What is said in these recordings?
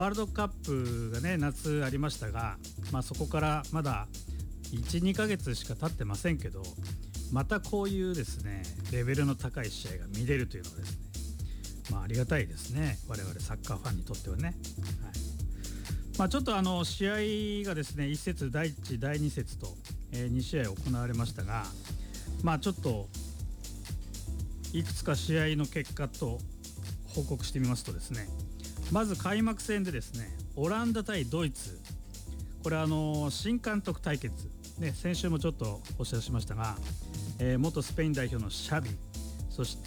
ワールドカップがね夏ありましたが、そこからまだ 1,2 ヶ月しか経ってませんけど、またこういうですねレベルの高い試合が見れるというのはですね、ありがたいですね、我々サッカーファンにとってはね。ちょっと試合がですね1節第1第2節と、2試合行われましたが、ちょっといくつか試合の結果と報告してみますとですね、まず開幕戦でですねオランダ対ドイツ、これ新監督対決、ね、先週もちょっとお知らせしましたが、元スペイン代表のシャビ、そして、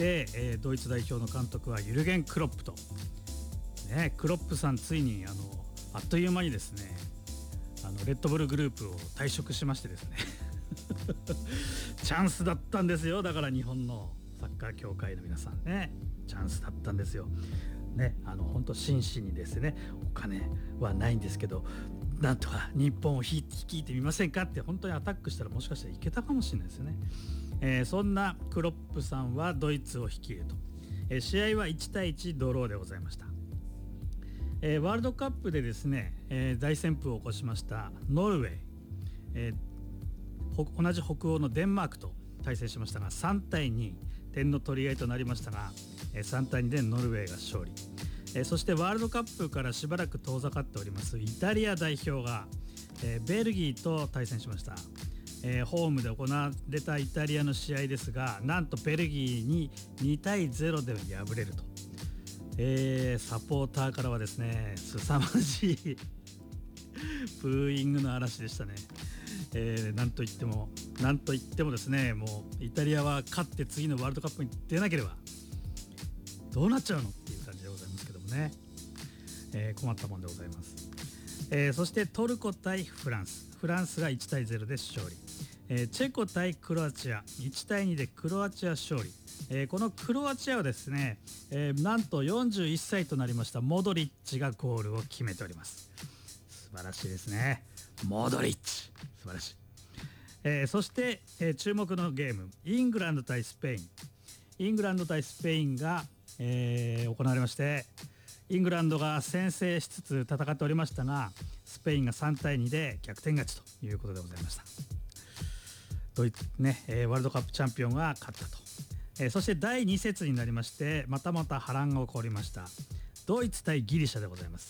ドイツ代表の監督はユルゲン・クロップと、ね、クロップさんついにあっという間にですねレッドブルグループを退職しましてですねチャンスだったんですよ。だから日本のサッカー協会の皆さんね、チャンスだったんですよね。本当真摯にですね、お金はないんですけどなんとか日本を率いてみませんかって本当にアタックしたらもしかしたらいけたかもしれないですよね。そんなクロップさんはドイツを率いると、試合は1対1ドローでございました。ワールドカップでですね、大旋風を起こしましたノルウェー、同じ北欧のデンマークと対戦しましたが3対2点の取り合いとなりましたが、3対2でノルウェーが勝利。そしてワールドカップからしばらく遠ざかっておりますイタリア代表が、ベルギーと対戦しました。ホームで行われたイタリアの試合ですが、なんとベルギーに2対0で敗れると、サポーターからはですね凄まじいブーイングの嵐でしたね。なんといってもですね、もうイタリアは勝って次のワールドカップに出なければどうなっちゃうのっていう感じでございますけどもね、困ったもんでございます。そしてトルコ対フランスが1対0で勝利。チェコ対クロアチア1対2でクロアチア勝利。このクロアチアはですね、なんと41歳となりましたモドリッチがゴールを決めております。素晴らしいですね、モドリッチ素晴らしい。そして、注目のゲームイングランド対スペインが、行われまして、イングランドが先制しつつ戦っておりましたがスペインが3対2で逆転勝ちということでございました。ドイツね、ワールドカップチャンピオンが勝ったと。そして第2節になりましてまた波乱が起こりました。ドイツ対ギリシャでございます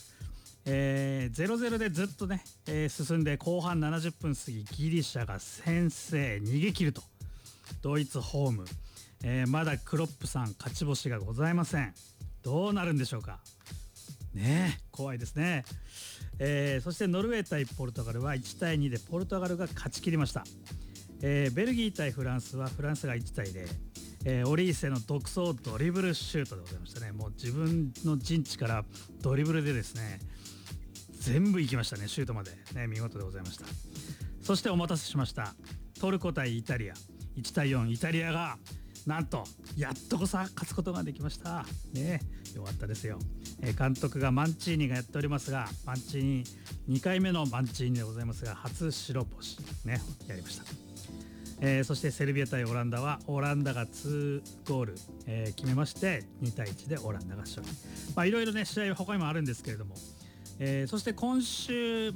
。0-0 でずっとね、進んで後半70分過ぎギリシャが先制逃げ切ると。ドイツホーム、まだクロップさん勝ち星がございません。どうなるんでしょうかね、怖いですね。そしてノルウェー対ポルトガルは1対2でポルトガルが勝ち切りました。ベルギー対フランスはフランスが1対0、オリーセの独走ドリブルシュートでございましたね。もう自分の陣地からドリブルでですね全部行きましたね、シュートまで、ね、見事でございました。そしてお待たせしましたトルコ対イタリア1対4、イタリアがなんとやっとこさ勝つことができましたね。よかったですよ。監督がマンチーニがやっておりますが、マンチーニ2回目のマンチーニでございますが初白星ねやりました。そしてセルビア対オランダはオランダが2ゴール、決めまして2対1でオランダが勝利。いろいろね試合は他にもあるんですけれども、そして今週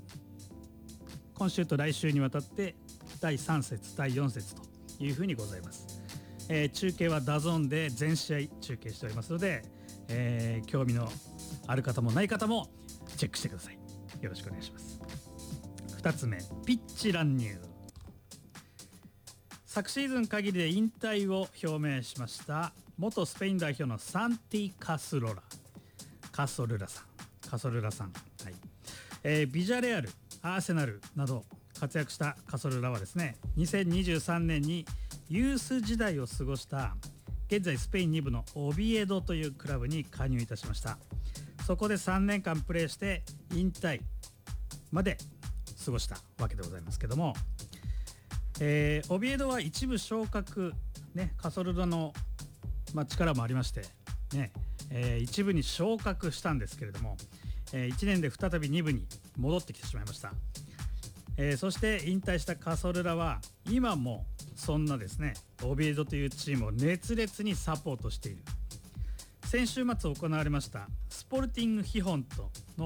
と来週にわたって第3節第4節というふうにございます。中継はダゾーンで全試合中継しておりますので、興味のある方もない方もチェックしてください。よろしくお願いします。2つ目、ピッチ乱入。昨シーズン限りで引退を表明しました元スペイン代表のサンティ・カソルラさん、ビジャレアル、アーセナルなど活躍したカソルラはですね2023年にユース時代を過ごした現在スペイン2部のオビエドというクラブに加入いたしました。そこで3年間プレーして引退まで過ごしたわけでございますけども、オビエドは一部昇格、ね、カソルラの、力もありまして、ね一部に昇格したんですけれども、1年で再び2部に戻ってきてしまいました。そして引退したカソルラは今もそんなですねオビエドというチームを熱烈にサポートしている。 先週末行われましたスポルティング・ヒホンとの